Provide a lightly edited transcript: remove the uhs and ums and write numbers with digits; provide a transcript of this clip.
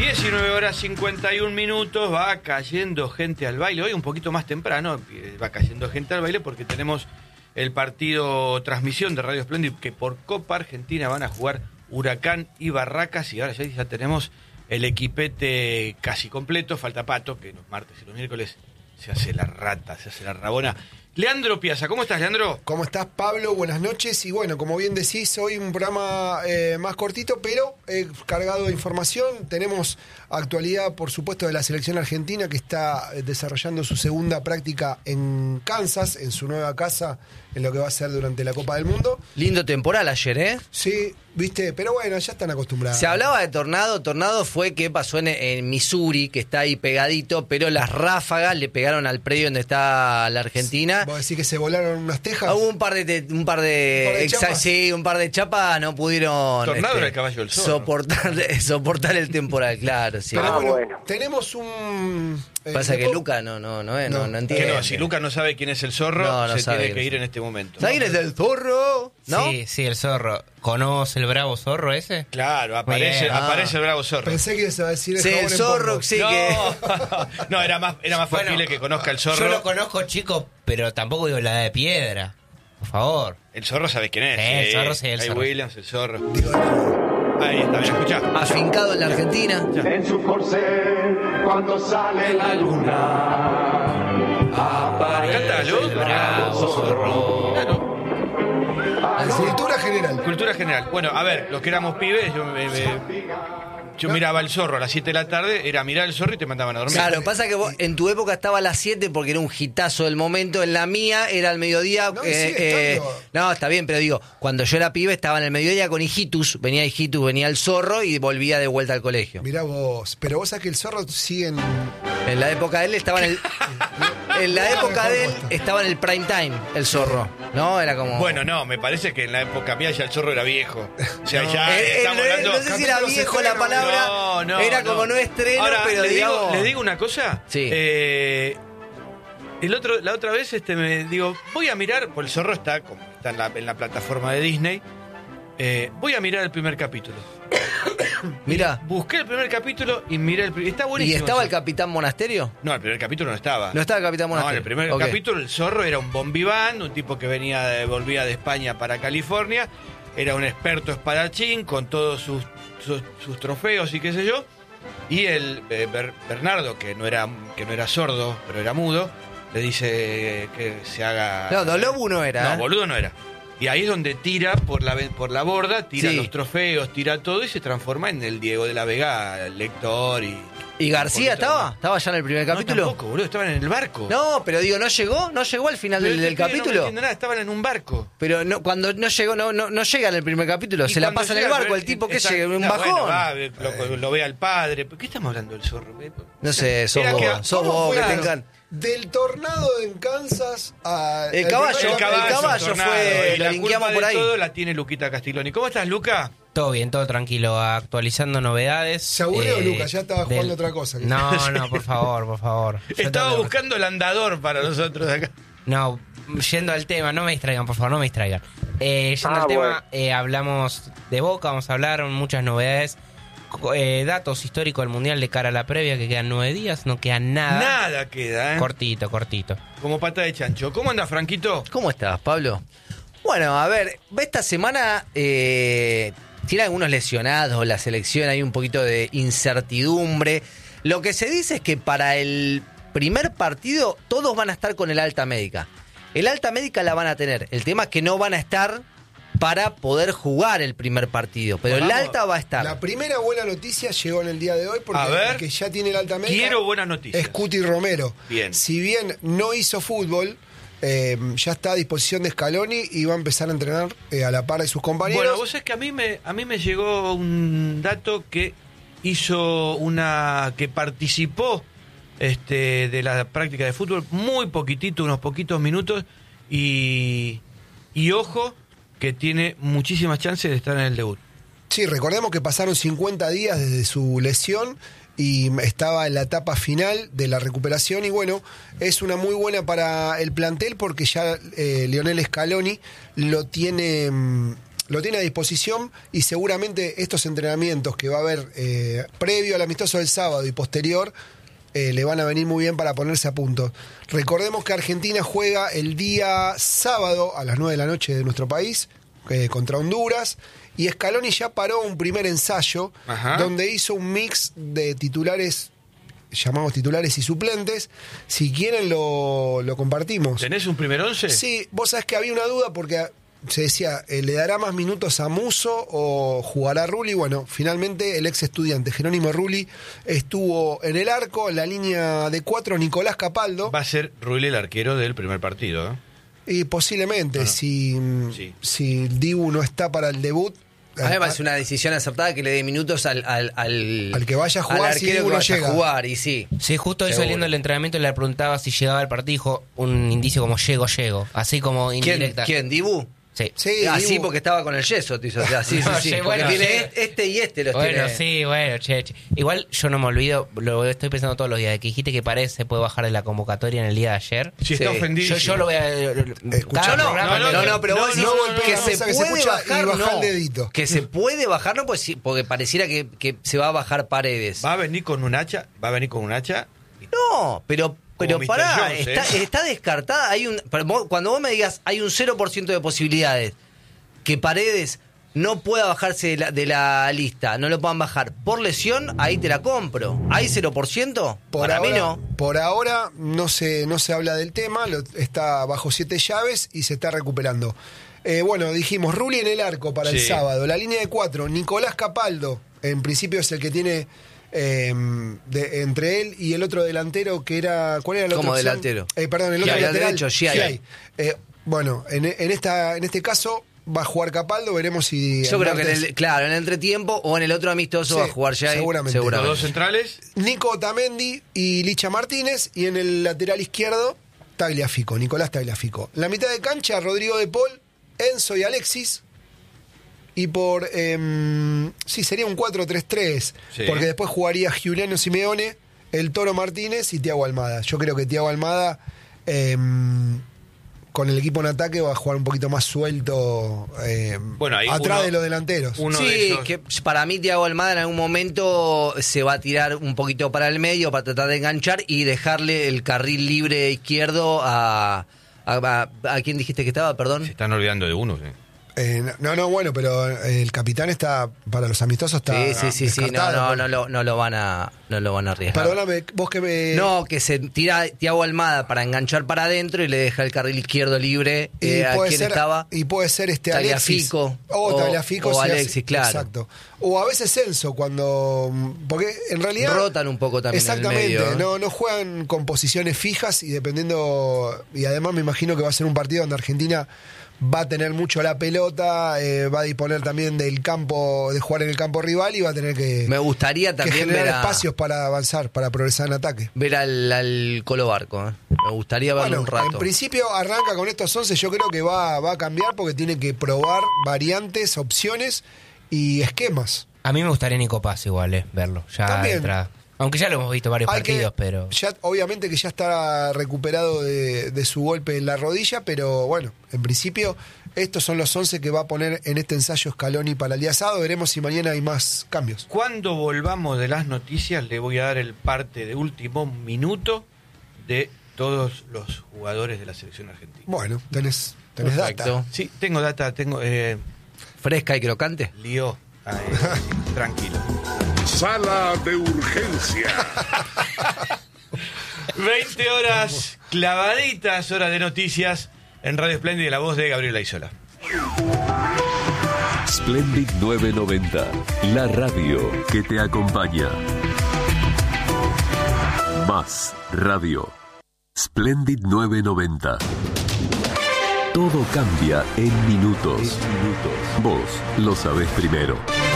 19:51, va cayendo gente al baile. Hoy un poquito más temprano va cayendo gente al baile porque tenemos el partido transmisión de Radio Espléndido que por Copa Argentina van a jugar Huracán y Barracas, y ahora ya tenemos el equipete casi completo. Falta Pato, que los martes y los miércoles se hace la rata, se hace la rabona. Leandro Piazza, ¿cómo estás, Leandro? ¿Cómo estás, Pablo? Buenas noches. Y bueno, como bien decís, hoy un programa más cortito, pero cargado de información. Tenemos actualidad, por supuesto, de la selección argentina, que está desarrollando su segunda práctica en Kansas, en su nueva casa, en lo que va a ser durante la Copa del Mundo. Lindo temporal ayer, ¿eh? Sí, viste, pero bueno, ya están acostumbrados. Se hablaba de tornado. Tornado fue que pasó en Missouri, que está ahí pegadito, pero las ráfagas le pegaron al predio donde está la Argentina. ¿Vos decís que se volaron unas tejas? Hubo un par de chapas. Sí, un par de chapas no pudieron Tornado era el caballo del zorro. soportar el temporal, claro, sí. Pero bueno, tenemos un... Pasa que Luca no entiende. Que no, si Luca no sabe quién es el zorro, no se sabe tiene que ir en este momento. ¿Sabes quién es el zorro? ¿No? Sí, el zorro. ¿Conoce el bravo zorro ese? Claro, aparece el bravo zorro. Pensé que se va a decir Sí, el zorro, sí no. que... No, era más factible que conozca el zorro. Yo lo conozco, chico, pero tampoco digo la edad de piedra. Por favor. El zorro sabe quién es. El zorro, sí, el Hay zorro. Williams, el zorro. Ahí está, mira, escuchá. Afincado en la Argentina. En su corcel, cuando sale la luna, Cántalo. el bravo zorro. Claro. Cultura general. Cultura general. Bueno, a ver, los que éramos pibes, yo miraba el zorro a las 7 de la tarde, era mirar el zorro y te mandaban a dormir. Claro, pasa que vos en tu época estaba a las 7 porque era un hitazo del momento. En la mía era al mediodía. No, sigue estando. No, está bien, pero digo, cuando yo era pibe estaba en el mediodía con Hijitus. Venía el zorro y volvía de vuelta al colegio. Mirá vos, pero vos sabés que el zorro sigue en... En la época de él estaba en el prime time, el zorro. ¿No? Era como... Bueno, no, me parece que en la época mía ya el zorro era viejo. O sea, ya estamos hablando... No sé si era viejo la palabra. No, era como no estreno, ahora, pero digamos... ¿Les digo una cosa? Sí. La otra vez me digo, voy a mirar, porque el zorro está en la plataforma de Disney, voy a mirar el primer capítulo. Mirá. Busqué el primer capítulo y miré está buenísimo. ¿Y estaba el Capitán Monasterio? No, el primer capítulo no estaba. No estaba el Capitán Monasterio. No, en el primer Okay. capítulo el zorro era un bombiván, un tipo que volvía de España para California, era un experto espadachín con todos sus trofeos y qué sé yo. Y el Bernardo, que no era sordo, pero era mudo, le dice que se haga... No, Dolobu no era. No, boludo no era. Y ahí es donde tira por la borda, tira Sí. los trofeos, tira todo y se transforma en el Diego de la Vega, el lector y... ¿Y García estaba? ¿Estaba ya en el primer capítulo? No, tampoco, boludo, estaban en el barco. No, pero digo, ¿no llegó al final Pero del este pibe capítulo? No entiendo nada, estaban en un barco. Pero no, cuando no llegó, no llega en el primer capítulo, Y se la cuando pasa en el llega, barco, pero el tipo que está- llega, un no, bajón. bueno, lo ve al padre. ¿Por qué estamos hablando del zorro? No sé, sos Era vos, que- sos ¿Cómo vos, que fue? te encanta. Del tornado en Kansas a... El caballo, primer- el caballo tornado, fue, y lo la linkeamos culpa por de ahí. todo la tiene Luquita Castiglioni. ¿Cómo estás, Luca? Todo bien, todo tranquilo, actualizando novedades. Se aburrió, Lucas, ya estaba jugando otra cosa. No, por favor. Yo Estaba tengo que- buscando el andador para nosotros acá. No, yendo al tema, no me distraigan, por favor, no me distraigan. Yendo al tema, hablamos de Boca, vamos a hablar, muchas novedades. Datos históricos del Mundial de cara a la previa, que quedan 9 días, no queda nada. Nada queda, ¿eh? Cortito. Como pata de chancho. ¿Cómo anda, Franquito? ¿Cómo estás, Pablo? Bueno, a ver, esta semana tiene algunos lesionados, la selección, hay un poquito de incertidumbre. Lo que se dice es que para el primer partido todos van a estar con el alta médica. El alta médica la van a tener. El tema es que no van a estar para poder jugar el primer partido, pero el alta va a estar. La primera buena noticia llegó en el día de hoy porque A ver. el que ya tiene el alta médica Quiero buenas noticias. es Cuti Romero. Bien. Si bien no hizo fútbol, ya está a disposición de Scaloni y va a empezar a entrenar a la par de sus compañeros. Bueno, vos sabés que a mí me llegó un dato que que participó de la práctica de fútbol muy poquitito, unos poquitos minutos y ojo que tiene muchísimas chances de estar en el debut. Sí, recordemos que pasaron 50 días desde su lesión y estaba en la etapa final de la recuperación y bueno, es una muy buena para el plantel porque ya Lionel Scaloni lo tiene lo tiene a disposición y seguramente estos entrenamientos que va a haber previo al amistoso del sábado y posterior le van a venir muy bien para ponerse a punto. Recordemos que Argentina juega el día sábado a las 9 de la noche de nuestro país contra Honduras, y Scaloni ya paró un primer ensayo donde hizo un mix de titulares, llamamos titulares y suplentes. Si quieren lo compartimos. ¿Tenés un primer 11? Sí, vos sabés que había una duda porque se decía, ¿le dará más minutos a Musso o jugará Rulli? Bueno, finalmente el ex estudiante Jerónimo Rulli estuvo en el arco, en la línea de 4, Nicolás Capaldo. Va a ser Rulli el arquero del primer partido, ¿eh? Y posiblemente, si Dibu no está para el debut. A mí me parece una decisión acertada que le dé minutos al que vaya a jugar, al si arquero Dibu que no vaya llega. a jugar, y sí. Sí, justo hoy Seguro. saliendo del entrenamiento le preguntaba si llegaba al partido, dijo un indicio como llego, así como indirecta. ¿Quién? ¿Dibu? Sí. Sí, Así Dibu. porque estaba con el yeso, te hizo, o sea, sí. Oye, Porque bueno, tiene sí. este y este los Bueno, tiene. sí, bueno, che. Igual yo no me olvido, lo estoy pensando todos los días, de que dijiste que Paredes se puede bajar de la convocatoria en el día de ayer. Si está Sí. ofendido. Yo lo voy a... Escuchá, cada no, programa- No, pero vos decís golpea que la se mesa, que se puede escucha y bajar, baja no. el dedito. Que se puede bajar, no, pues sí, porque pareciera que se va a bajar Paredes. Va a venir con un hacha. No, pero Mr. pará, Jones, está descartada. Cuando vos me digas hay un 0% de posibilidades que Paredes no pueda bajarse de la lista, no lo puedan bajar por lesión, ahí te la compro. ¿Hay 0%? Para mí no. Por ahora no se habla del tema, está bajo 7 llaves y se está recuperando. Bueno, dijimos, Rulli en el arco para el Sí. sábado. La línea de 4, Nicolás Capaldo, en principio es el que tiene entre él y el otro delantero que era... ¿Cuál era el otro? ¿Cómo delantero? Perdón, el otro Giai. lateral. Derecho, Giai. Bueno, en este caso va a jugar Capaldo, veremos si... Yo el creo que en martes- el entretiempo o en el otro amistoso Sí, va a jugar ya. seguramente. Los dos centrales. Nico Otamendi y Licha Martínez, y en el lateral izquierdo Tagliafico, Nicolás Tagliafico. La mitad de cancha, Rodrigo de Paul, Enzo y Alexis. Y por sería un 4-3-3, Sí. porque después jugaría Giuliano Simeone, el Toro Martínez y Thiago Almada. Yo creo que Thiago Almada con el equipo en ataque va a jugar un poquito más suelto Bueno, ahí atrás uno- de los delanteros. uno de Sí, esos- que para mí Thiago Almada en algún momento se va a tirar un poquito para el medio para tratar de enganchar y dejarle el carril libre izquierdo a quién dijiste que estaba, perdón. Se están olvidando de uno. ¿Sí? Bueno, pero el capitán está, para los amistosos está Sí, descartado. no lo van a arriesgar. Perdóname, vos que me... No, que se tira Thiago Almada para enganchar para adentro y le deja el carril izquierdo libre. ¿A quién estaba? Y puede ser Alexis. Tagliafico. Tagliafico. O sí, Alexis, claro. Exacto. O a veces Enzo, porque en realidad... Rotan un poco también en el Exactamente, medio, ¿eh? no juegan con posiciones fijas y dependiendo... Y además me imagino que va a ser un partido donde Argentina va a tener mucho la pelota, va a disponer también del campo, de jugar en el campo rival, y va a tener que... Me gustaría que también generar ver espacios para avanzar, para progresar en ataque. ver al Colo Barco. Me gustaría verlo un rato. En principio arranca con estos 11, yo creo que va a cambiar porque tiene que probar variantes, opciones y esquemas. A mí me gustaría Nico Paz igual, verlo. Ya También. de entrada. Aunque ya lo hemos visto varios Hay que- partidos, pero... ya, obviamente que ya está recuperado de su golpe en la rodilla, pero bueno, en principio estos son los 11 que va a poner en este ensayo Scaloni para el día sábado. Veremos si mañana hay más cambios. Cuando volvamos de las noticias, le voy a dar el parte de último minuto de todos los jugadores de la selección argentina. Bueno, tenés Perfecto. data. Sí, tengo data, tengo Fresca y crocante. lío. Tranquilo. Sala de urgencia. 20 horas clavaditas, hora de noticias en Radio Splendid, la voz de Gabriela Isola. Splendid 990, la radio que te acompaña. Más radio. Splendid 990. Todo cambia en minutos. Vos lo sabés primero.